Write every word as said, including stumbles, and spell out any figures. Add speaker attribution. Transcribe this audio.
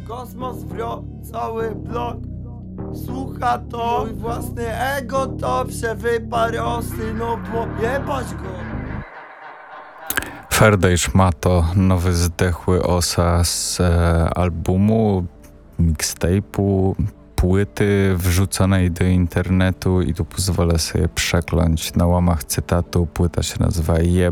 Speaker 1: Kosmos wro, cały blok. Słucha to, mój własny ego to przewyparosy, no bo jebać go.
Speaker 2: Ferdej Szmato, nowy zdechły osa z e, albumu, mixtape'u, płyty wrzuconej do internetu i tu pozwolę sobie przekląć na łamach cytatu. Płyta się nazywa Jeb